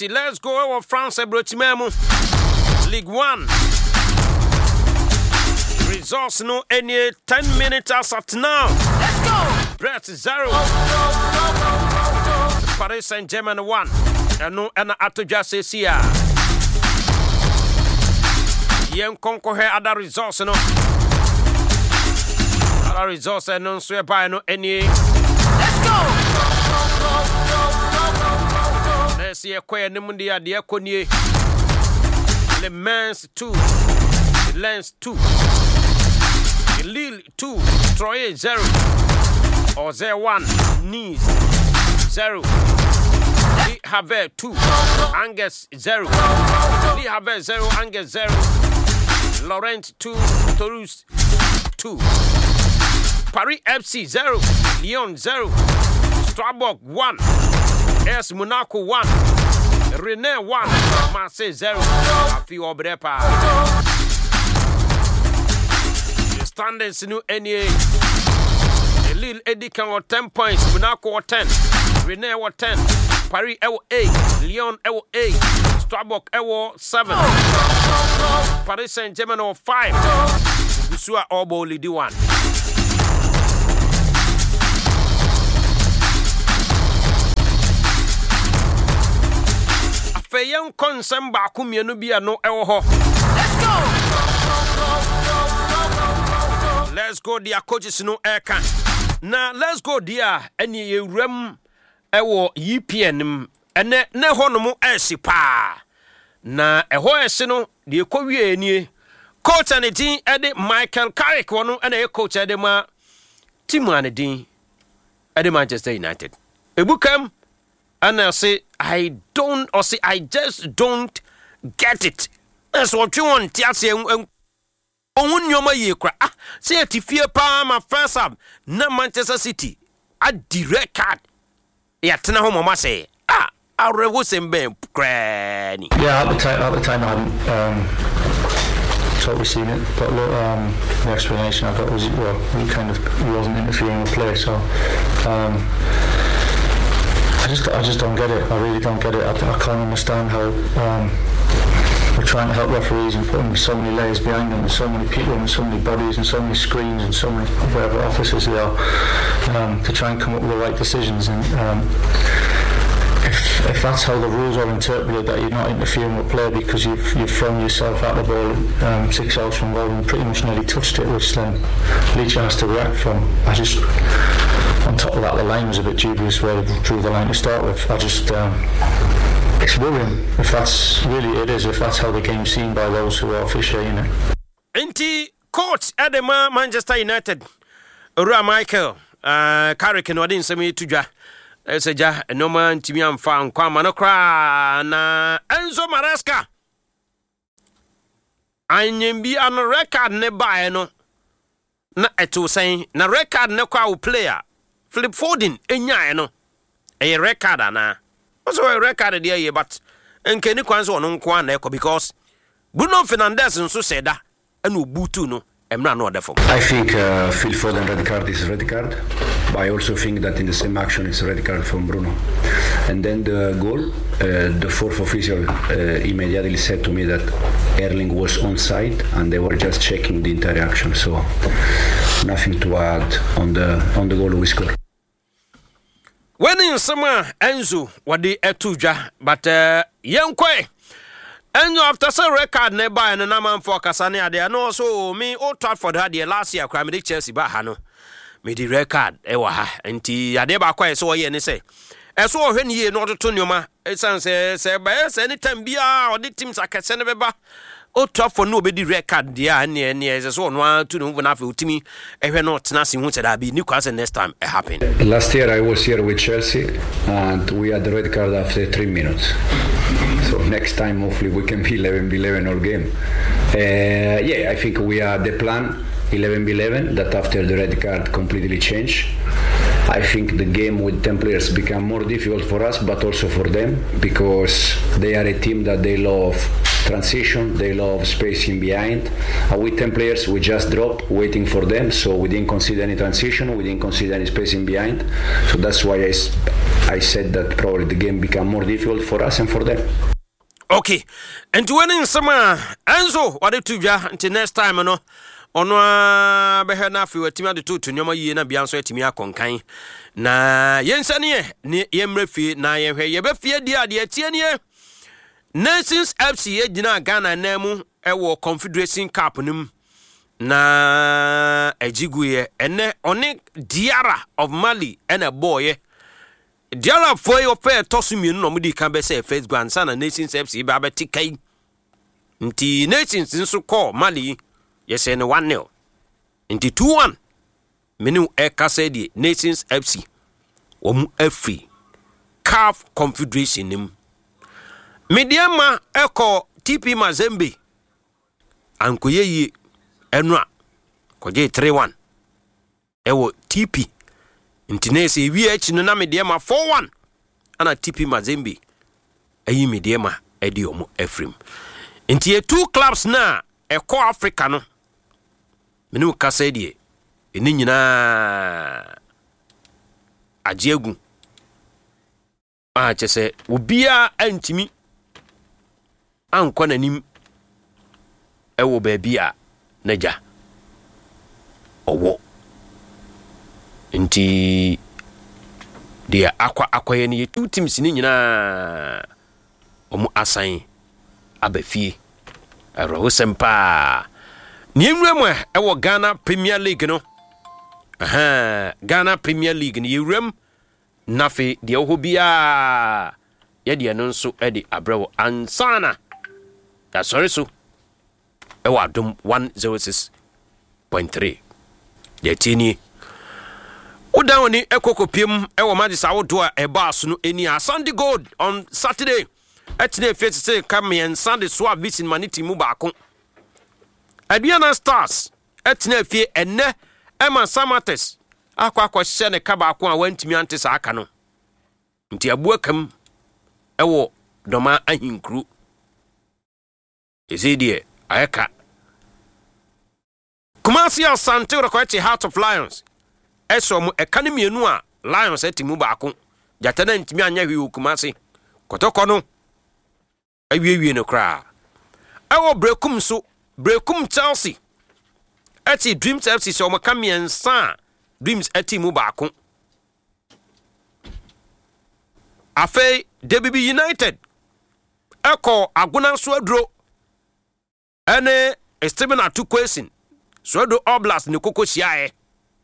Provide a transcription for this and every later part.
Enti let's go over France Ebrotimemu League 1. Results no any 10 minutes as at now. Let's go. Brest 0. Paris Saint-Germain 1. Eno ena atoja sesia. Yen konko he other results no. Other results no so by no any. Let's go. Let's see a quay nemundia de ekonie. Le Mans 2. Lens 2. Lille 2. Troyes 0. Or 0-1. Nice 0. Le Havre 2. Angers 0. Le Havre 0. Angers 0. Laurent 2. Toulouse 2. Paris FC 0. Lyon 0. Strasbourg 1. AS Monaco 1. Rennes 1. Marseille 0. Afi Obrepa. The standings new NA. Lille Edikan or 10 points. Monaco or 10. Rennes or 10. Paris 8. Lyon 8. Strasbourg 7. Paris Saint-Germain or 5. Busua Obo Lidi 1. Feyen konsem ba kumienu bia no ewo ho. Let's go dia coaches no eka. Na let's go dia eni ewuram ewo EPN ene ne ho no mu esipa. Na eho ese no de kowie enie. Coach anedin ede Michael Carrick wono ene coach ede ma team anedin ede Manchester United. Ebukam and I say, I just don't get it. That's what you want. Say, fear pa my first up. Na Manchester City. A direct card. Yeah, tena home mama say. I was in bed. Granny. Yeah, at the time I hadn't totally seen it, but the explanation I got was he wasn't interfering with play, so. I just don't get it. I really don't get it. I can't understand how we're trying to help referees and putting so many layers behind them, and so many people and so many bodies and so many screens and so many whatever officers they are to try and come up with the right decisions. And if that's how the rules are interpreted, that you're not interfering with play because you've thrown yourself at the ball 6 yards from goal and pretty much nearly touched it, which then Leach has to react from. On top of that, the line was a bit dubious where they drew the line to start with. It's worrying if that's really it is, if that's how the game's seen by those who are officiating it. Inti coach Edema Manchester United, Ura Michael, Carrick and Wadin Semi Tuja, Eseja, no man Timian Fan, Kwamanokra, na Enzo Maresca. I be on a record nearby, no. Na eto saying, na record ne kwa player. Philip Foden enya no a record ana also a record there but enkeni kwanso ono nko na ekọ because Bruno Fernandes nso said that and Ubutu no emra no odefo. I think Phil Foden red card is red card, but I also think that in the same action it's a red card from Bruno. And then the goal, the fourth official immediately said to me that Erling was onside and they were just checking the entire action, so nothing to add on the goal we scored. When in summer Enzo what the etuja but yankwe Enzo after some record nearby and a man for Casania there no so me Old Trafford had the last year crime Chelsea bahano me the record ewa enti adeba kwa so ye ne say eso ohwe ye no to nyoma esan say by anytime bia or the teams akese ne beba Old Trafford no be the record there ne so no to no na fe utimi ehwe no tena se hu da bi Newcastle next time it happened. Last year I was here with Chelsea and we had the red card after 3 minutes. So next time hopefully we can be 11-11 all game. I think we are the plan 11-11 that after the red card completely changed. I think the game with 10 players become more difficult for us but also for them because they are a team that they love transition, they love spacing behind. With 10 players we just drop waiting for them, so we didn't consider any transition, we didn't consider any spacing behind, so that's why I said that probably the game become more difficult for us and for them. Okay, and to winning summer, Enzo, what did you until next time? No, on behena fi wetima de to nyoma yie na bia nso atimi akonkan na yensane ne yemrefi na yehwe yebefie di ade tie Nations FC yegina Ghana na mu ewo Confederation Cup nim na ejiguye ene one Diarra of Mali ene boy Diarra foi ofe tosumienu no mudi kan be say first grand sana Nations FC ba betikai nti Nations nso call Mali yese ne 1-0 nti 2-1 menu ekasa die Nations FC omu afi CAF Confederation nim Mediama eko TP Mazembe ankoyeyi enwa koje 3-1 ewo TP ntinese wi echi no na Mediama 4-1 ana TP Mazembe ayi Mediama edi omu Efrim nti two clubs na eko Africa no menu kasa die eni nyina ajiegu chese ubia antimi ankwa nanim ewo baabia naja owo nti dia akwaye ne two teams ni nyina omu asan abafie aro sempa niemrem ewo Ghana Premier League no Ghana Premier League ni yewrem nafe de ohobia ye de no nso edi abrewo ansana da sorry so ewa dum 106.3 de tini udawoni ekokopiem ewo magisa wodo a ebaaso no eni a Sunday Gold on Saturday etine face say come Sunday so a visit maniti mu baako Aduana Stars etine fie enne Emma Samates akwa hye ne ka baako a wantimi ante sa aka no nti abuakam ewo doma ahinkru ezidie ayaka Kumasi Asante rekwache Heart of Lions esom ekanemienu a Lions etimu baako jatana ntimi anya hwi Kumasi kotoko no awiewie no kra ewo brekum Chelsea eti Dreams FC so makamiensa Dreams etimu baako Afe DBB United eko aguna so aduro ene Steven Atukwesin Sodo Oblast ne koko siae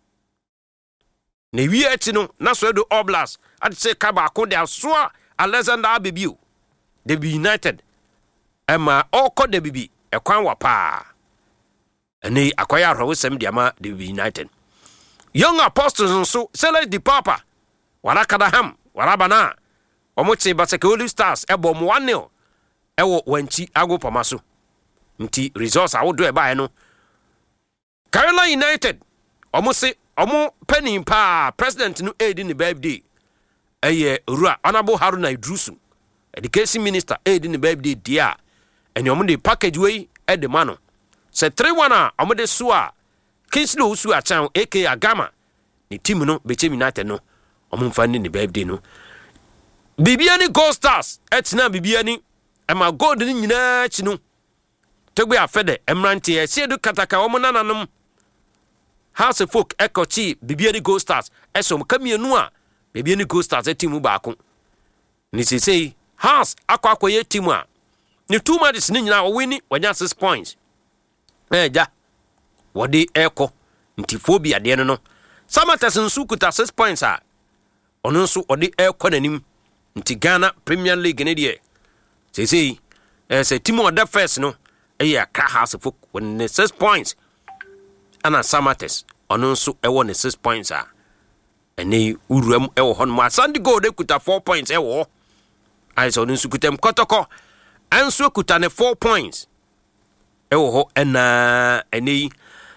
ne wi eti no na Sodo Oblast ati se ka baako de aso Alexander Abebiu DBB United ema oko DBB ekwan wapa ene akwaya rawosem de ama DBB United Young Apostles nso Select the Papa Warakadaham Warabana omoche Baseke Olive Stars ebo mo 1-0 ewo wanchi agopamaso nti results awodo eba no Carolina United omo penny pa president no aid in the birthday eye Rua Honorable Haruna Idrusu education minister aid in the birthday dia ene omo de package wey e de mano se 3-1 a omo de so a Kingsley Usu achan aka Agama ni team no Bechem United no omo mfa ni birthday no Bibiani Gold Stars etina Bibiani ema gold ni nyina chi no tegbe afede emrante e siedu kataka omo nananom House of Folk ekochi Bibiani Gold Stars esom kamienu a Bibiani Gold Stars etimu baako ni sesei House akwakoye timu a ni 2 matches ni nyina wini wanya 6 points ja wodi eko nti phobia de no Samatas nsu kuta 6 points a ono nso wodi eko nanim nti Ghana Premier League ne de sesei se timu oda first no eya ka House of Folk when 6 points ana Samatas ono nso ewo ne 6 points a ene uruam ewo hon ma Sunday Gold ekuta 4 points ewo aiso ono nso kutem kotoko anso kuta ne 4 points ewo ho ena ene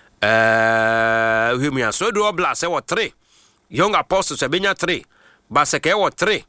himia Sodo Oblast ewo 3 Young Apostles ebenya 3 Baseke ewo 3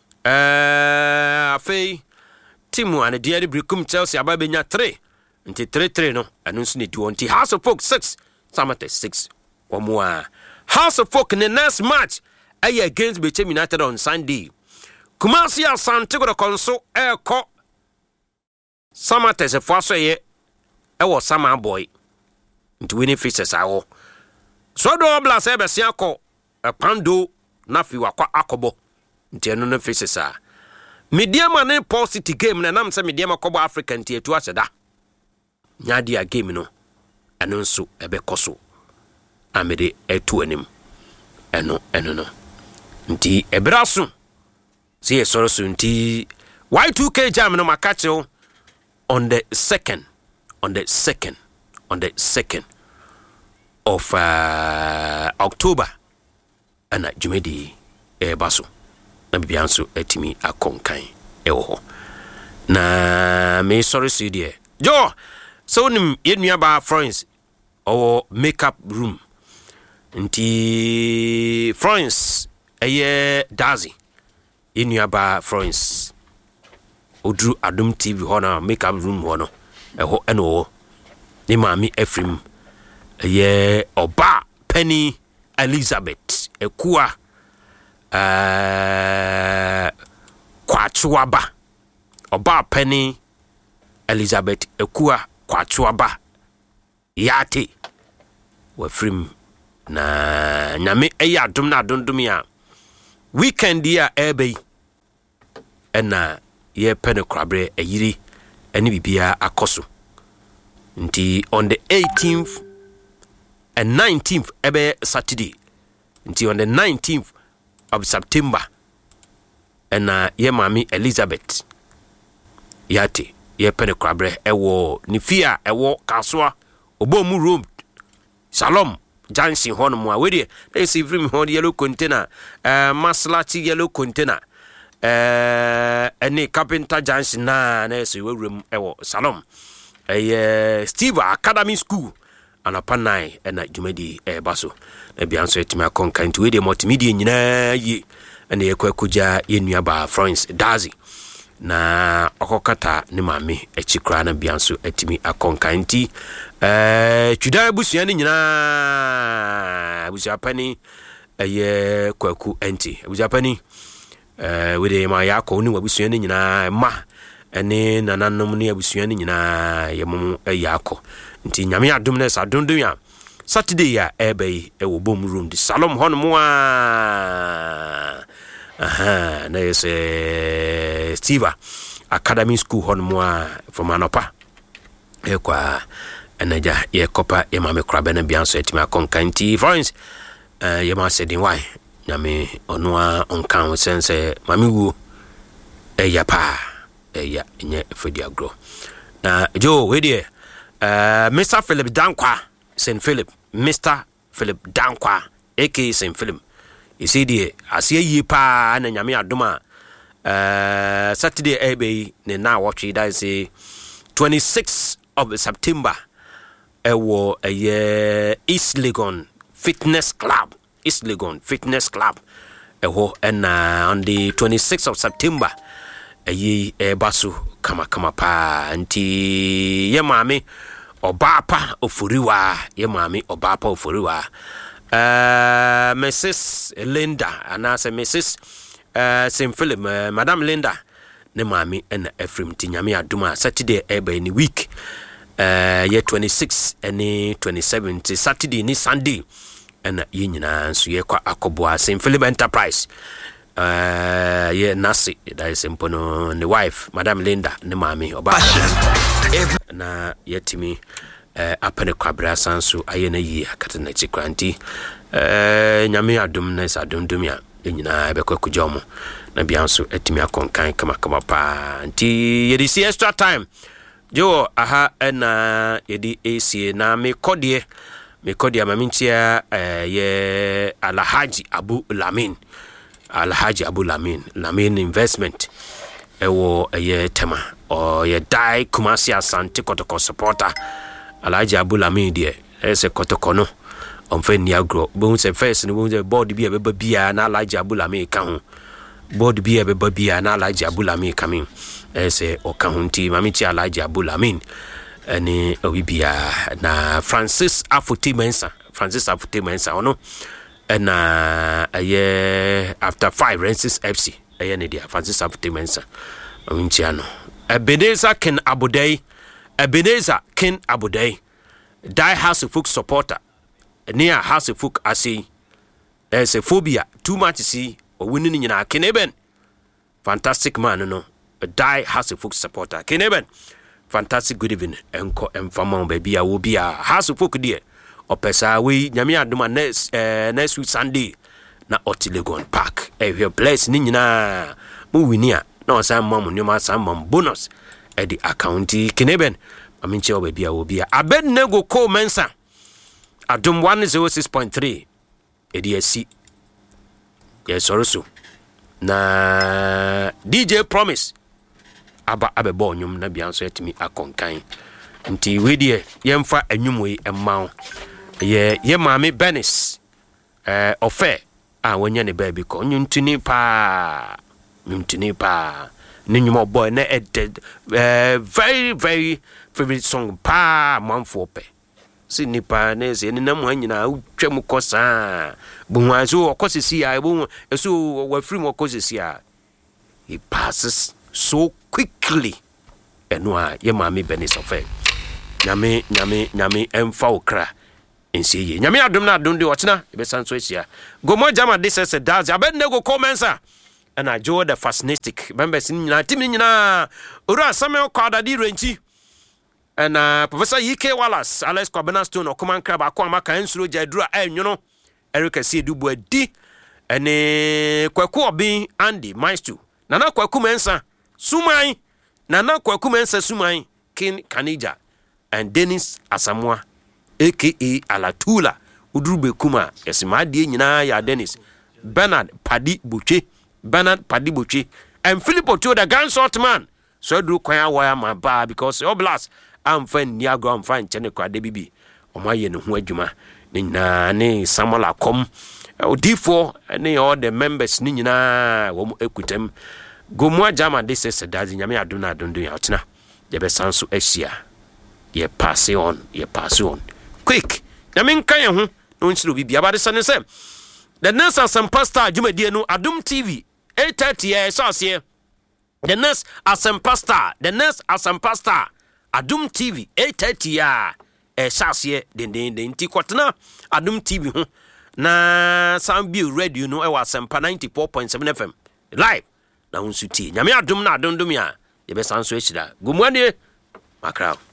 afei timu ane diari Brekum Chelsea ababenya 3 nti 3-3 no anu nso ne duo nti House of Folk 6 Samates 6 omwa House of Folk ne next match against Bechem United on Sunday. Kumasi Asante Kotoko eko Sama tese fwaso ye ewo Sama boy nti winning faces awo so do obla se besia ko pando na fi wakwa akobo nti eno no faces a mediama ne Paul City game na nam se mediama kobo Africa nti etu aseda nyadi a game no eno nso ebekoso amede etu anim eno no nti ebraso see soroso nti Y2K jam no makacho on the 2nd of October and Jumedi baso na bibianso etimi akonkan ewo na me sorry see there jo so nim yenua ba friends or makeup room nti friends eye dazi yenua ba friends odru Adum TV hona makeup room hono eho eno ni mami Efrim ye oba Penny Elizabeth ekua kwachuaba oba Penny Elizabeth ekua kwachuaba yate wafrim na nyame eya adum na adondum ya weekend ya ebe ena ye pene krabre ayiri eni bibia akoso nti on the 18th and 19th ebe Saturday nti on the 19th of September ena ye mami Elizabeth yate ye pene krabre ewo ni fia ewo kaswa obomu room Salom Jansi hono mwa wedi they see from hon yellow container maslati yellow container any carpenter Jansi na so we room ewo Salom Steve Academy School anapanai na Jumedi baso na bianso etima konka nti we de multimedia nyina ye na yekwakuja yenua ba France Dazi na okokata ne mame echikra na bianso etimi akonka nti twida busuan nyina busuapani ye kwaku enti busuapani we de ma yakọ ni wabusuan nyina ma ene nananom ne abusuan nyina yemum yakọ nti nyame adom na sadondom ya Saturday ya ebe ewo bom room di Salom honmo na yes Steve Academy School honmo from Anopa ekwa enaja ye kopa ye mame krabe na bianso etima konkanti friends ye ma sedin why nyame onwa onkan sense mame wu eya pa eya nye fedia grow na jo we there Mr. Philip Dankwa St. Philip Mr. Philip Dankwa aka St. Philip you see the asie yi pa na nyame adoma Saturday ebe ne na watch that say 26th of September ewo East Legon Fitness Club ewo and on the 26th of September basu kama pa nti ye mame obapa ofuriwa ye mame obapa ofuriwa Mrs. Linda anase Mrs. St. Philip Madam Linda ne mame na Efrim tinyame aduma Saturday ebe ni week ye 26 and 27 Saturday ni Sunday and ye nyina nso ye kwa akoboa St. Philip Enterprise ye nasi that is impono the wife Madam Linda ne mami oba na yetimi apene kwabra sanso aye na yi akata na chikranti nyame adum na sadundum ya nyina ebekwakuja omo na bianso etimi akonkan kama pa nti yedi si extra time jo aha na yedi AC na me kodie mamintia ye Alhaji Abu Lamin investment ewo ye tema o ye dai Kumasi Asante Kotoko supporter Alhaji Abu Lamin die ese Kotoko no onfe ni agro bo se first ni bo board bi e bia na Alhaji Abu Lamin ka ho board bi e bia na Alhaji Abu Lamin coming ese o ka ho nti mamiti Alhaji Abu Lamin ene obibia na Francis Afuti Mensa ono ɛna ɛyɛ after 5 Rensis FC ɛyɛ ne dia Francis Aftemensa ɔntia no Ebenezer Ken Abudai die House of Folk supporter near House of Folk ase there's a phobia too much to see or winning in a Keneben fantastic man no die House of Folk supporter Keneben fantastic good evening enko emfama baby a will be a House of Folk dear or pesa we nyame adoma next week Sunday na Otilegon Park here place ni nyina mu winia na san mam nyoma san mam bonus e di accounti Keneben aminche o baby a will be a Abednego Ko Mensa Adom 106.3 EDSC yes also na DJ Promise aba abebo nyum na bia so etimi akonkan nti we die yemfa anwum we emma ye maame Benis ofe a wonya ne baby ko nyuntuni pa ni nyum boy na very very favorite song pa manfo pe si nipa na se ni nam anyina utwam kosa bunwazo okosisi ya bu eso wafiri mo okosisi ya he passes so quickly enwa ye maame Benis ofe nyame emfa okra ensie ye nyame adom na adom de ochina ebesan so esia gomo jama this is a dance Abednego Ko Mensa and I Joe the fascistic members nyina tim nyina ora Samuel Kwadadi Renchi and Professor E.K. Wallace, Alex Kwabena Stone, or Command Crab, Aquamaka, and Suru Jadra, and you know, Erica C. Dubois D. And Kwaku being Andy, Maestro, Nana Kwaku Mensa, Sumai, Nana Kwaku Mensa Sumai, King Kanija, and Dennis Asamoah, aka Alatula, Udrube Kuma, Esimadi, Nina, ya Dennis, Bernard Paddy Buche, and Philip Oto, the gunshot man. So do Kwaya Wire my bar because Oblast. I'm fine Niagara, I'm fine Chenekwa Debibi. O my yen who adjuma. Ni Samola com. D4 and all the members Nina wom equitem. Go more jama this is a dazi yami aduna don't do outna. The best answer Asia. Ye pass on. Quick. Yamin Kayan no instead be about the sun. The nurse and some pasta Juma Diano Adum TV 8:30 years here. The nurse as some pasta. Adum TV 8:30 ya shasye den ti kwatna Adum TV ho na Soundview Radio no e wa Sempa 94.7 FM live na unsuti nyame adum na adondom ya ye be sanso echida gumwane makrao